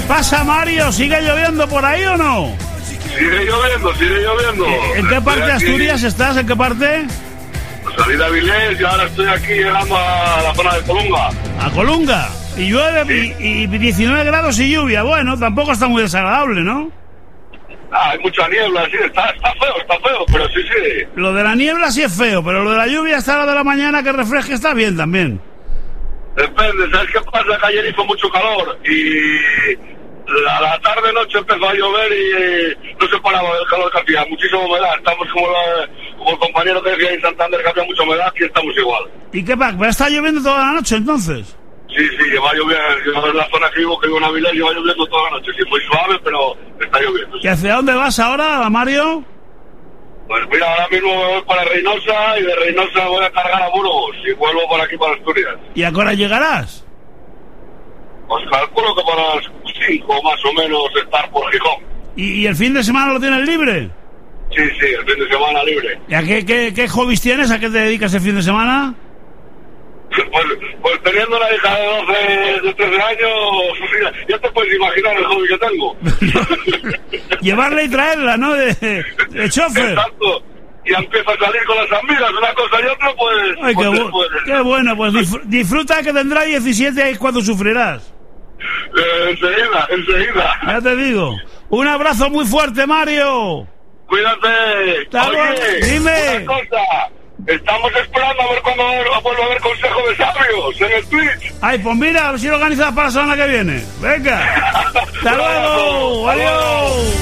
pasa, Mario? ¿Sigue lloviendo por ahí o no? Sigue lloviendo. ¿En qué parte de Asturias estás? ¿En qué parte? Salí de Avilés y ahora estoy aquí llegando a la zona de Colunga. ¿A Colunga? Y llueve, sí. y 19 grados y lluvia. Bueno, tampoco está muy desagradable, ¿no? Hay mucha niebla, sí, está feo, pero sí. Lo de la niebla sí es feo, pero lo de la lluvia hasta la de la mañana que refresque está bien también. Depende, ¿sabes qué pasa? Que ayer hizo mucho calor y a la tarde-noche empezó a llover y no se paraba del calor que hacía, muchísima humedad. Estamos como el compañero que decía en Santander que había mucha humedad, y estamos igual. ¿Y qué pasa? ¿Va a estar lloviendo toda la noche entonces? Sí, lleva lloviendo. Yo en la zona que vivo en Avilés, lleva lloviendo toda la noche. Sí, muy suave, pero está lloviendo. ¿Y hacia dónde vas ahora, Mario? Pues mira, ahora mismo me voy para Reynosa y de Reynosa voy a cargar a Burgos y vuelvo por aquí para Asturias. ¿Y a qué hora llegarás? Pues calculo que para las 5 más o menos estar por Gijón. ¿Y el fin de semana lo tienes libre? Sí, el fin de semana libre. ¿Y a qué hobbies tienes? ¿A qué te dedicas el fin de semana? Pues teniendo una hija de 13 años, ya te puedes imaginar el hobby que tengo. Llevarla y traerla, ¿no? De chofer. Exacto. Y empieza a salir con las amigas, una cosa y otra, pues... Ay, qué bueno, pues disfruta que tendrá 17 y cuando sufrirás. Enseguida. Ya te digo. Un abrazo muy fuerte, Mario. Cuídate. Oye, dime. Una cosa. Estamos esperando a ver cuándo vuelvo a ver Consejo de Sabios en el Twitch. Ay, pues mira, a ver si lo organizas para la semana que viene. Venga. Hasta luego. Adiós.